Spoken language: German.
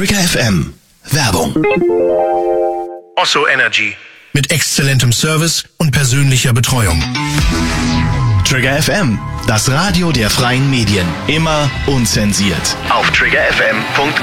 Trigger FM. Werbung. Osso Energy. Mit exzellentem Service und persönlicher Betreuung. Trigger FM, das Radio der freien Medien. Immer unzensiert. Auf triggerfm.com.